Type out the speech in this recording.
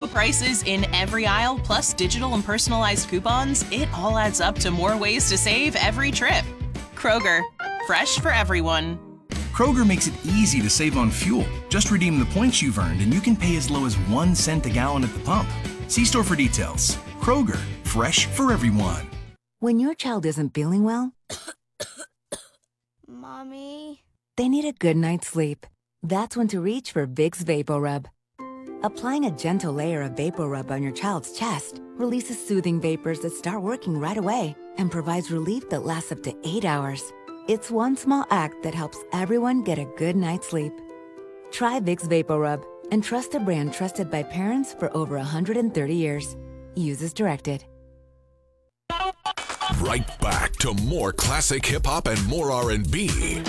prices in every aisle, plus digital and personalized coupons, it all adds up to more ways to save every trip. Kroger, fresh for everyone. Kroger makes it easy to save on fuel. Just redeem the points you've earned and you can pay as low as 1 cent a gallon at the pump. See store for details. Kroger, fresh for everyone. When your child isn't feeling well, Mommy? they need a good night's sleep. That's when to reach for Vicks VapoRub. Applying a gentle layer of VapoRub on your child's chest releases soothing vapors that start working right away and provides relief that lasts up to 8 hours. It's one small act that helps everyone get a good night's sleep. Try Vicks VapoRub and trust a brand trusted by parents for over 130 years. Use as directed. Right back to more classic hip-hop and more R&B